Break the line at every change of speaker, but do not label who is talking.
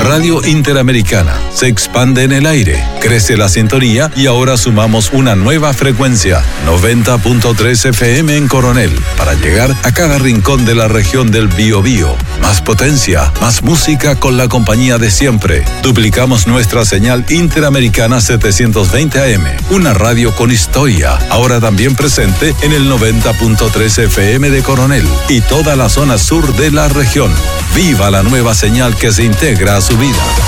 Radio Interamericana se expande en el aire, crece la sintonía y ahora sumamos una nueva frecuencia, 90.3 FM en Coronel, para llegar a cada rincón de la región del Biobío. Más potencia, más música con la compañía de siempre. Duplicamos nuestra señal Interamericana 720 AM, una radio con historia, ahora también presente en el 90.3 FM de Coronel y toda la zona sur de la región. ¡Viva la nueva señal que se integra a su vida!